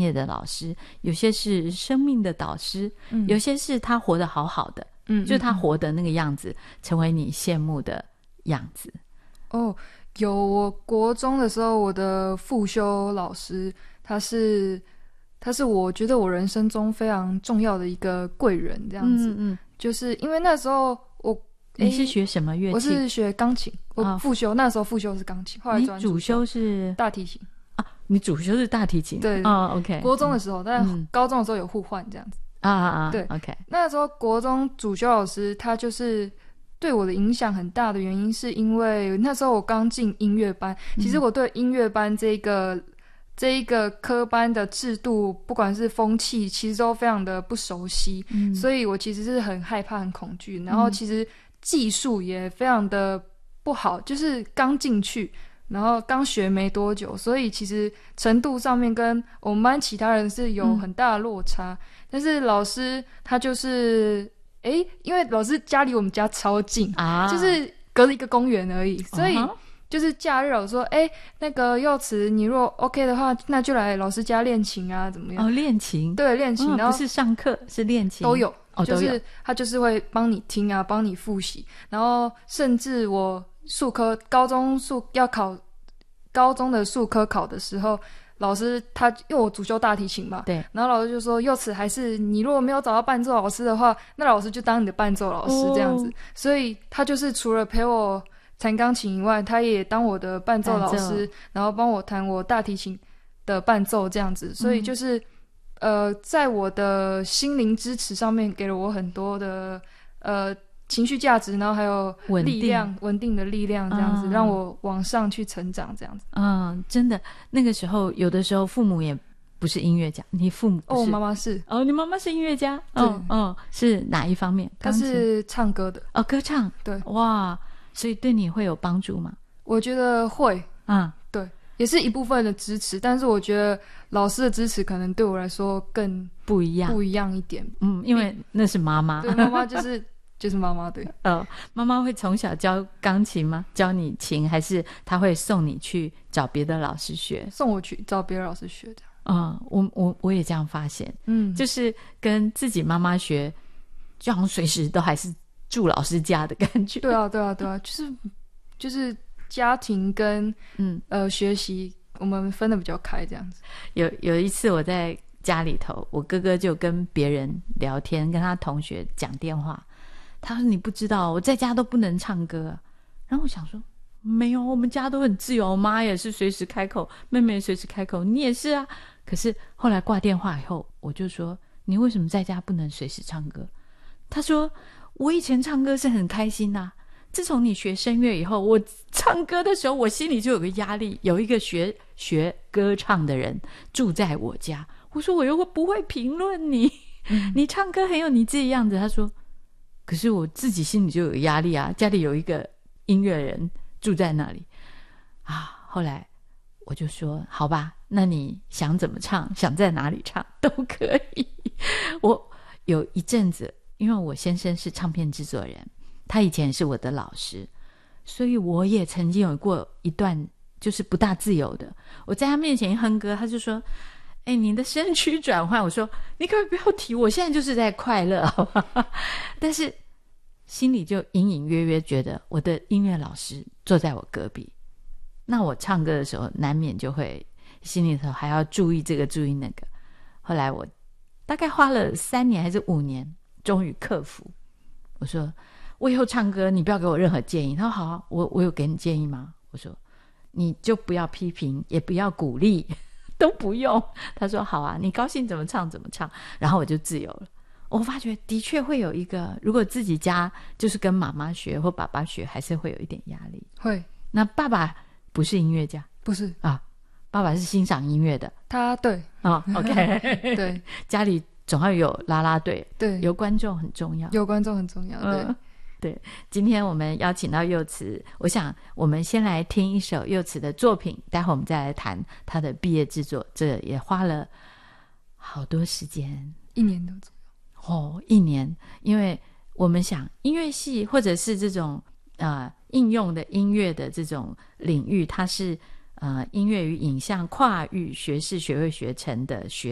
业的老师，有些是生命的导师，有些是他活得好好的，就是他活的那个样子成为你羡慕的样子。 有，我国中的时候我的复修老师他是我觉得我人生中非常重要的一个贵人这样子。就是因为那时候你是学什么乐器？ 我是学钢琴，我复修，那时候复修是钢琴，后来你主修是大提琴啊？你主修是大提琴？ 对 OK。 国中的时候，但高中的时候有互换这样子对 OK。 那时候国中主修老师他就是对我的影响很大的原因，是因为那时候我刚进音乐班，其实我对音乐班这一个科班的制度，不管是风气，其实都非常的不熟悉，所以我其实是很害怕、很恐惧，然后其实技术也非常的不好，就是刚进去，然后刚学没多久，所以其实程度上面跟我们班其他人是有很大的落差。但是老师他就是因为老师家离我们家超近就是隔了一个公园而已，所以就是假日我说那个柚慈你如果 OK 的话，那就来老师家练琴啊怎么样？ 练琴？对， 练琴，然后不是上课，是练琴都有就是他就是会帮你听啊，帮你复习，然后甚至我高中的术科考的时候，老师他因为我主修大提琴嘛， 对， 然后老师就说柚慈还是你如果没有找到伴奏老师的话，那老师就当你的伴奏老师这样子，所以他就是除了陪我弹钢琴以外，他也当我的伴奏老师，然后帮我弹我大提琴的伴奏这样子，所以就是在我的心灵支持上面给了我很多的情绪价值，然后还有力量，稳定的力量这样子，让我往上去成长这样子。 真的，那个时候有的时候父母也不是音乐家，你父母不是？ 我妈妈是。 你妈妈是音乐家？是哪一方面？ 她是唱歌的。 歌唱。对，哇，所以对你会有帮助吗？ 我觉得会。对，也是一部分的支持，但是我觉得老师的支持可能对我来说更不一样一点。 因为那是妈妈。 对，妈妈就是妈妈。对。 妈妈会从小教钢琴吗？教你琴，还是她会送你去找别的老师学？ 送我去找别的老师学这样。 我也这样发现。就是跟自己妈妈学，就好像随时都还是住老师家的感觉。 对啊，就是家庭跟学习我们分得比较开这样子。 有一次我在家里头，我哥哥就跟别人聊天，跟他同学讲电话，他说你不知道我在家都不能唱歌。然后我想说没有，我们家都很自由，我妈也是随时开口，妹妹随时开口，你也是啊。可是后来挂电话以后，我就说你为什么在家不能随时唱歌？他说我以前唱歌是很开心啊，自从你学声乐以后，我唱歌的时候我心里就有个压力，有一个学歌唱的人住在我家，我说我又不会评论你，你唱歌很有你自己样子。他说可是我自己心里就有压力啊，家里有一个音乐人住在那里后来我就说好吧，那你想怎么唱，想在哪里唱都可以。我有一阵子，因为我先生是唱片制作人，他以前是我的老师，所以我也曾经有过一段就是不大自由的。我在他面前一哼歌，他就说你的身躯转换，我说你可不可以不要提，我现在就是在快乐好吧。但是心里就隐隐约约觉得我的音乐老师坐在我隔壁，那我唱歌的时候难免就会心里头还要注意这个注意那个。后来我大概花了3年还是5年终于克服。我说我以后唱歌你不要给我任何建议。他说好啊，我有给你建议吗？我说你就不要批评也不要鼓励都不用。他说好啊，你高兴怎么唱怎么唱。然后我就自由了。我发觉的确会有一个，如果自己家就是跟妈妈学或爸爸学，还是会有一点压力。 会。 那爸爸不是音乐家？ 不是爸爸是欣赏音乐的。 他对 OK 对， 家里总要有啦啦队， 对， 有观众很重要， 有观众很重要。 对。今天我们邀请到柚慈，我想我们先来听一首柚慈的作品，待会我们再来谈他的毕业制作，这也花了好多时间 ，1年多左右。 1年。因为我们想音乐系或者是这种应用的音乐的这种领域，它是音乐与影像跨域学士学位学程的学